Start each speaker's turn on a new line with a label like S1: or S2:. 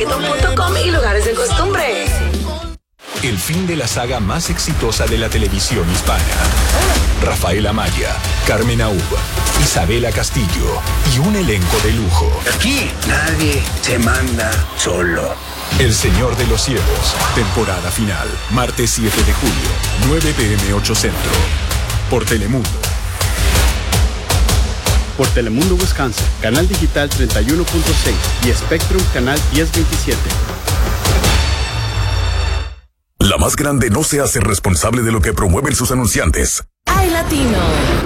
S1: Ticketón.com y lugares de costumbre.
S2: El fin de la saga más exitosa de la televisión hispana. Rafael Amaya, Carmen Aub, Isabela Castillo y un elenco de lujo.
S3: Aquí nadie se manda solo.
S2: El Señor de los Cielos, temporada final, martes 7 de julio, 9 p.m. 8 Centro, por Telemundo.
S4: Por Telemundo Wisconsin, canal digital 31.6 y Spectrum canal 1027.
S5: La más grande no se hace responsable de lo que promueven sus anunciantes.
S6: ¡Ay, latino!